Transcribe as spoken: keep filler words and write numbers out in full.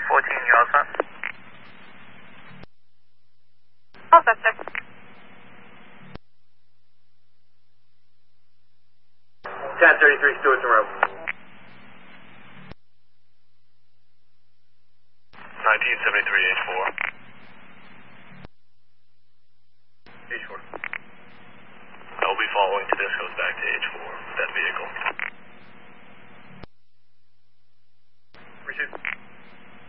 fourteen, you all set? All set, sir. ten thirty-three, Stewart's en route. nineteen seventy-three, H four. H four. I will be following Tedesco's back to H four with that vehicle.